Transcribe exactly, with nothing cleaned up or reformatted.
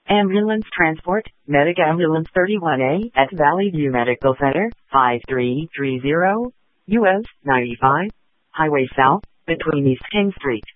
Ambulance transport, Medic Ambulance thirty-one A at Valley View Medical Center, five three three zero U S ninety-five, Highway South, between East King Street